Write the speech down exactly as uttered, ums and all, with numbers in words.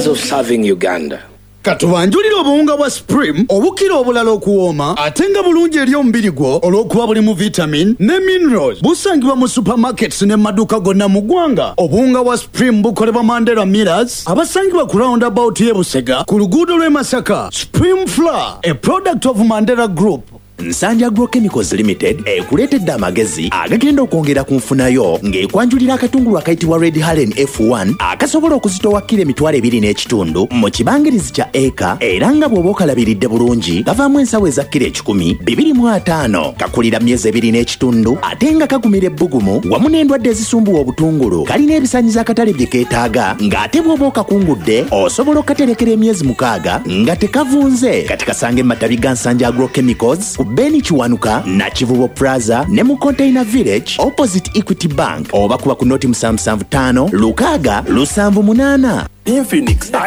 purpose of serving Uganda. Katubanjulira obuwunga bwa Supreme obukira obulala okuwooma ate nga bulungi eri omubiri gwo olw'okuba bulimu vitamin ne minerals. Busangibwa mu supermarkets ne maduuka gonna mu ggwanga. Obuwunga bwa Supreme bukolebwa Mandela Millers abasangibwa ku roundabout y'e Busega ku luguudo lw'e Masaka. Supreme Flour, a product of Mandela Group. Nsanja Agrochemicals Limited ekuleetedde amagezi agagenda okwongera ku nfunayo ng'ekwanjulira akatungulu akayitibwa Red Haren F one akasobola okuzitowa kilo emitwalo ebiri n'ekitundu mu kibangirizi kya eka era nga bw'oba okalabiridde bulungi gavaamu ensawo eza kilo ekikumi bibiri mu ataano kakulira myezi ebiri n'ekitundu ate nga kagumira ebbugumu wamu n'endwadde ezisumbuwa obutungulu kalina ebisaanyizo akatale bye keetaaga ng'ate bw'oba okakungudde osobola okukaterekera emyezi mukaaga nga tekavunze kati kasange mu matabi ga Nsanja Agrochemicals Beni Kiwanuka na Kivubo Plaza ne mu Container Village opposite Equity Bank oba kuba ku noti musanvu musanvu ttaano lukaaga lusanvu munaana. Infinix